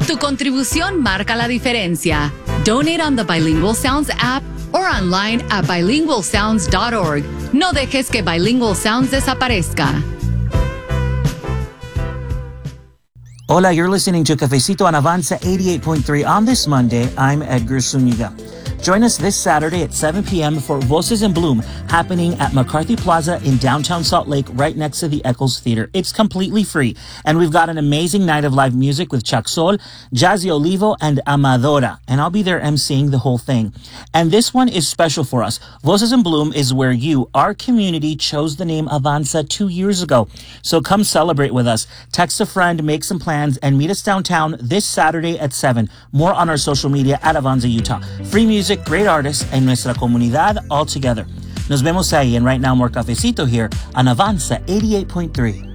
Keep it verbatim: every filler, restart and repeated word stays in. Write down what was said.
Tu contribución marca la diferencia. Donate on the Bilingual Sounds app or online at bilingual sounds dot org. No dejes que Bilingual Sounds desaparezca. Hola, you're listening to Cafecito on Avanza eighty-eight point three. On this Monday, I'm Edgar Zuniga. Join us this Saturday at seven p.m. for Voces in Bloom, happening at McCarthy Plaza in downtown Salt Lake, right next to the Eccles Theater. It's completely free, and we've got an amazing night of live music with Chuck Sol, Jazzy Olivo, and Amadora, and I'll be there emceeing the whole thing. And this one is special for us. Voces in Bloom is where you, our community, chose the name Avanza two years ago. So come celebrate with us. Text a friend, make some plans, and meet us downtown this Saturday at seven. More on our social media at Avanza Utah. Free music, great artists, and nuestra comunidad all together. Nos vemos ahí, and right now more Cafecito here on Avanza eighty-eight point three.